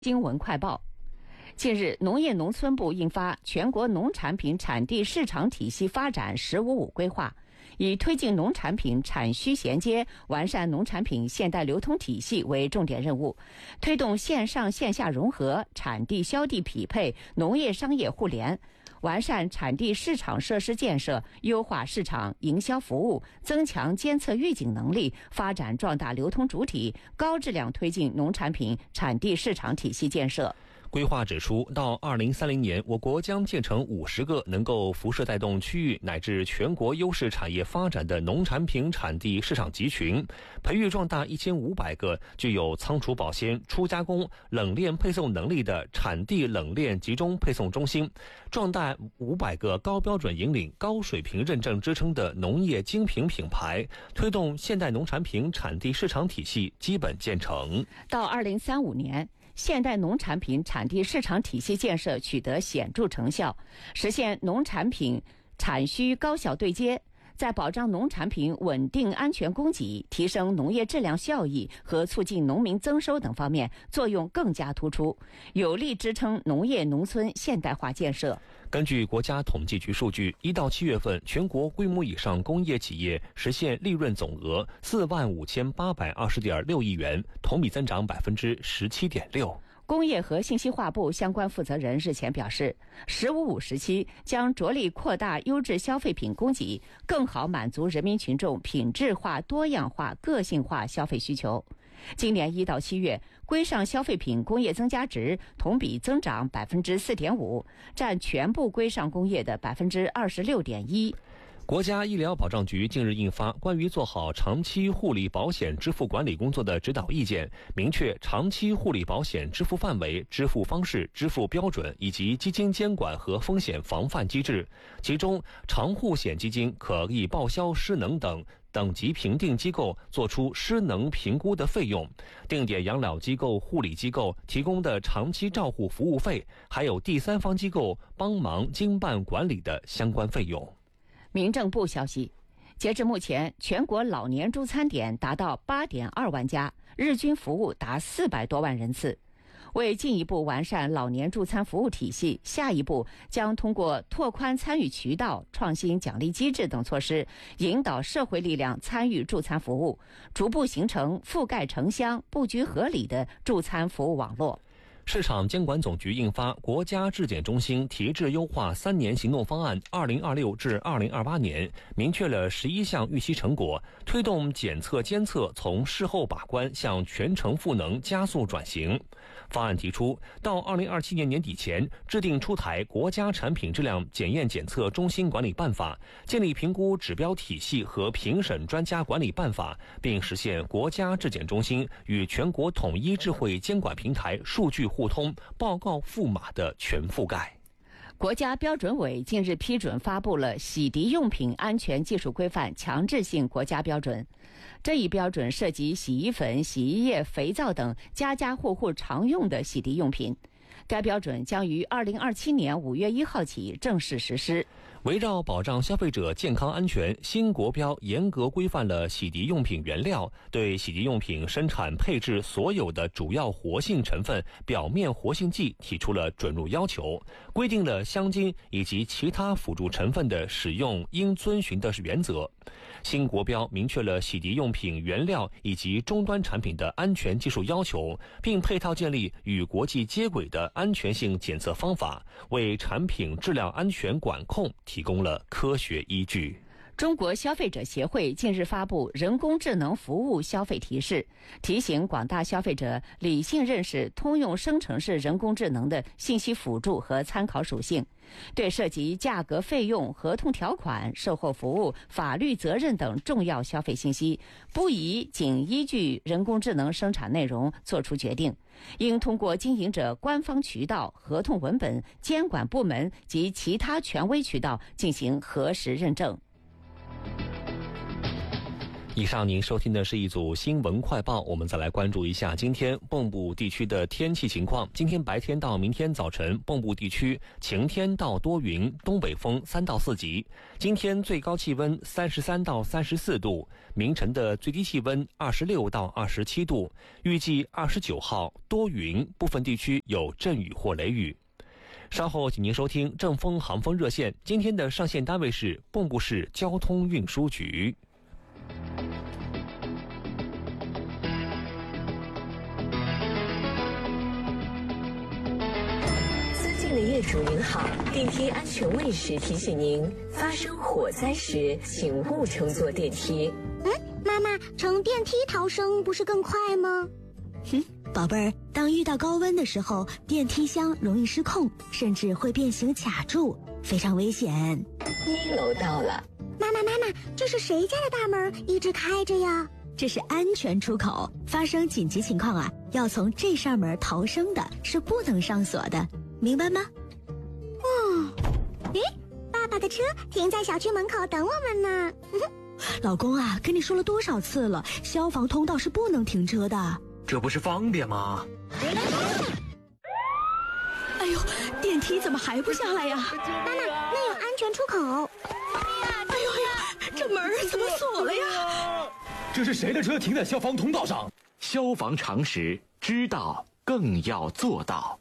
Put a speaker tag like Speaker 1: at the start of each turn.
Speaker 1: 新闻快报。近日，农业农村部印发《全国农产品产地市场体系发展“十五五”规划》，以推进农产品产需衔接、完善农产品现代流通体系为重点任务，推动线上线下融合、产地销地匹配、农业商业互联，完善产地市场设施建设，优化市场营销服务，增强监测预警能力，发展壮大流通主体，高质量推进农产品产地市场体系建设。
Speaker 2: 规划指出，到2030年，我国将建成50个能够辐射带动区域乃至全国优势产业发展的农产品产地市场集群，培育壮大1500个具有仓储保鲜、初加工、冷链配送能力的产地冷链集中配送中心，壮大500个高标准引领、高水平认证支撑的农业精品品牌，推动现代农产品产地市场体系基本建成。
Speaker 1: 到2035年，现代农产品产地市场体系建设取得显著成效，实现农产品产需高效对接，在保障农产品稳定安全供给、提升农业质量效益和促进农民增收等方面作用更加突出，有力支撑农业农村现代化建设。
Speaker 2: 根据国家统计局数据，1到7月份，全国规模以上工业企业实现利润总额45820.6亿元，同比增长17.6%。
Speaker 1: 工业和信息化部相关负责人日前表示，“15+5”时期将着力扩大优质消费品供给，更好满足人民群众品质化、多样化、个性化消费需求。今年1到7月，规上消费品工业增加值同比增长4.5%，占全部规上工业的26.1%。
Speaker 2: 国家医疗保障局近日印发关于做好长期护理保险支付管理工作的指导意见，明确长期护理保险支付范围、支付方式、支付标准以及基金监管和风险防范机制。其中，长护险基金可以报销失能等级评定机构作出失能评估的费用，定点养老机构、护理机构提供的长期照护服务费，还有第三方机构帮忙经办管理的相关费用。
Speaker 1: 民政部消息，截至目前，全国老年助餐点达到8.2万家，日均服务达400多万人次。为进一步完善老年助餐服务体系，下一步将通过拓宽参与渠道、创新奖励机制等措施，引导社会力量参与助餐服务，逐步形成覆盖城乡、布局合理的助餐服务网络。
Speaker 2: 市场监管总局印发国家质检中心提质优化3年行动方案2026至2028年，明确了11项预期成果，推动检测监测从事后把关向全程赋能加速转型。方案提出，到2027年年底前制定出台国家产品质量检验检测中心管理办法，建立评估指标体系和评审专家管理办法，并实现国家质检中心与全国统一智慧监管平台数据互通、报告赋码的全覆盖。
Speaker 1: 国家标准委近日批准发布了洗涤用品安全技术规范强制性国家标准。这一标准涉及洗衣粉、洗衣液、肥皂等家家户户常用的洗涤用品。该标准将于2027年5月1号起正式实施。
Speaker 2: 围绕保障消费者健康安全，新国标严格规范了洗涤用品原料，对洗涤用品生产配置所有的主要活性成分、表面活性剂提出了准入要求，规定了香精以及其他辅助成分的使用应遵循的原则。新国标明确了洗涤用品原料以及终端产品的安全技术要求，并配套建立与国际接轨的安全性检测方法，为产品质量安全管控提供了科学依据。
Speaker 1: 中国消费者协会近日发布人工智能服务消费提示，提醒广大消费者理性认识通用生成式人工智能的信息辅助和参考属性，对涉及价格、费用、合同条款、售后服务、法律责任等重要消费信息，不宜仅依据人工智能生产内容作出决定，应通过经营者官方渠道、合同文本、监管部门及其他权威渠道进行核实认证。
Speaker 2: 以上您收听的是一组新闻快报，我们再来关注一下今天蚌埠地区的天气情况。今天白天到明天早晨，蚌埠地区晴天到多云，东北风3到4级。今天最高气温33到34度，明晨的最低气温26到27度。预计29号多云，部分地区有阵雨或雷雨。稍后请您收听正风航风热线，今天的上线单位是蚌埠市交通运输局。
Speaker 3: 尊敬的业主您好，电梯安全卫士提醒您，发生火灾时请勿乘坐电梯。
Speaker 4: 妈妈，乘电梯逃生不是更快吗？宝贝儿，当遇到高温的时候，电梯箱容易失控，甚至会变形卡住，非常危险。
Speaker 3: 1楼到了。
Speaker 4: 妈妈，这是谁家的大门一直开着呀？这是安全出口，发生紧急情况啊，要从这扇门逃生的，是不能上锁的，明白吗？爸爸的车停在小区门口等我们呢。老公啊，跟你说了多少次了，消防通道是不能停车的。
Speaker 5: 这不是方便吗？
Speaker 4: 哎呦，电梯怎么还不下来呀？妈妈，那有安全出口。哎呦，这门怎么锁了呀？
Speaker 5: 这是谁的车停在消防通道上？消防常识，知道更要做到。